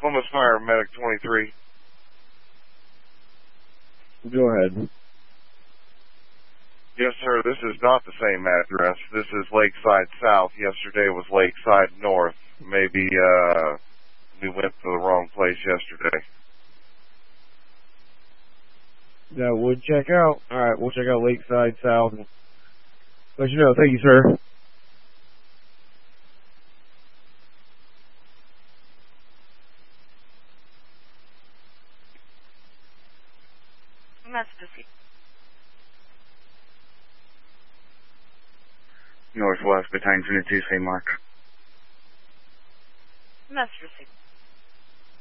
Columbus Fire, Medic 23. Go ahead. Yes, sir, this is not the same address. This is Lakeside South. Yesterday was Lakeside North. Maybe, we went to the wrong place yesterday. That would check out. Alright, we'll check out Lakeside South and let you know. Thank you, sir. Northwest, Battalion 22, St. Mark. Message received.